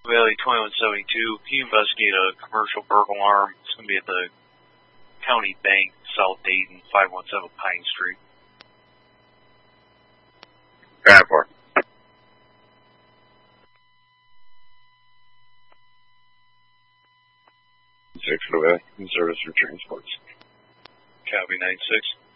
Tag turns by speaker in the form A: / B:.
A: Valley 2172. Can you investigate a commercial burglar alarm? It's going to be at the County Bank, South Dayton, 517 Pine Street.
B: Bad for. 6 for the service for transports.
A: Copy 96.